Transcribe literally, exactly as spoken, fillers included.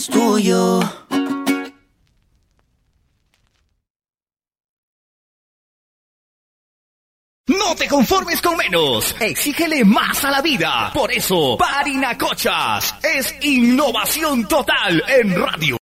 tuyo. No te conformes con menos, exígele más a la vida. Por eso, Parinacochas es innovación total en radio.